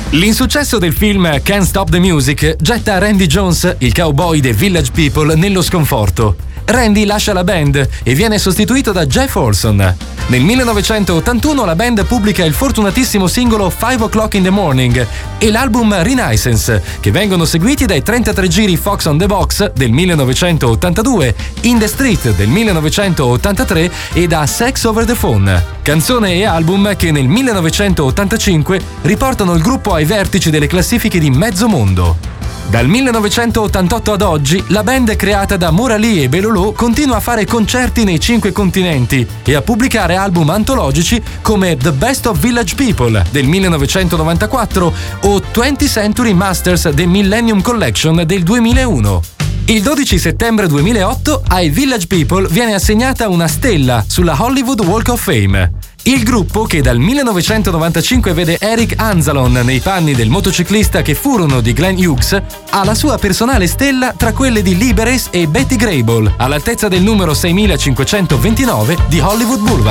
L'insuccesso del film Can't Stop the Music getta Randy Jones, il cowboy dei Village People, nello sconforto. Randy lascia la band e viene sostituito da Jeff Olson. Nel 1981 la band pubblica il fortunatissimo singolo 5 O'Clock in the Morning e l'album Renaissance, che vengono seguiti dai 33 giri Fox on the Box del 1982, In the Street del 1983 e da Sex Over the Phone. Canzone e album che nel 1985 riportano il gruppo ai vertici delle classifiche di mezzo mondo. Dal 1988 ad oggi, la band creata da Maura Lee e Belolò continua a fare concerti nei 5 continenti e a pubblicare album antologici come The Best of Village People del 1994 o 20th Century Masters The Millennium Collection del 2001. Il 12 settembre 2008 ai Village People viene assegnata una stella sulla Hollywood Walk of Fame. Il gruppo, che dal 1995 vede Eric Anzalon nei panni del motociclista che furono di Glenn Hughes, ha la sua personale stella tra quelle di Lee Barres e Betty Grable, all'altezza del numero 6529 di Hollywood Boulevard.